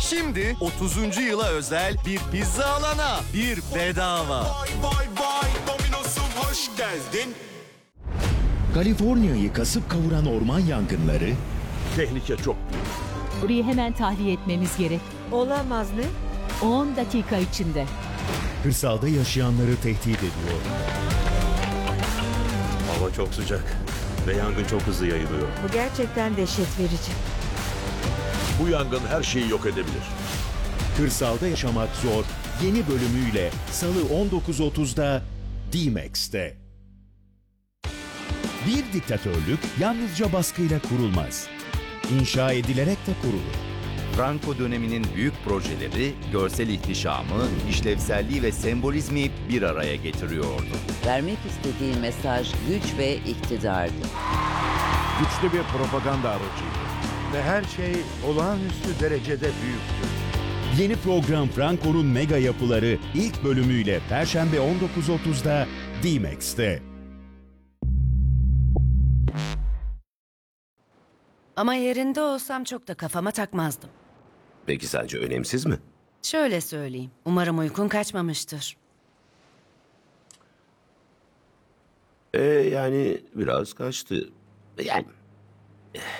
Şimdi 30. yıla özel bir pizza alana bir bedava. Vay vay vay Domino's'um hoş geldin. Kaliforniya'yı kasıp kavuran orman yangınları, Tehlike çok büyük. Burayı hemen tahliye etmemiz gerek. Olamaz ne? 10 dakika içinde. kırsalda yaşayanları tehdit ediyor. Hava çok sıcak ve yangın çok hızlı yayılıyor. Bu gerçekten dehşet verici. Bu yangın her şeyi yok edebilir. Kırsalda yaşamak zor yeni bölümüyle Salı 19.30'da D-Max'te. Bir diktatörlük yalnızca baskıyla kurulmaz. İnşa edilerek de kurulur. Franco döneminin büyük projeleri, görsel ihtişamı, işlevselliği ve sembolizmi bir araya getiriyordu. Vermek istediği mesaj güç ve iktidardı. Güçlü bir propaganda aracıydı. Ve her şey olağanüstü derecede büyüktü. Yeni program Franco'nun mega yapıları ilk bölümüyle Perşembe 19.30'da D-Max'te. Ama yerinde olsam çok da kafama takmazdım. Peki sence önemsiz mi? Şöyle söyleyeyim, umarım uykun kaçmamıştır. Yani biraz kaçtı. Yani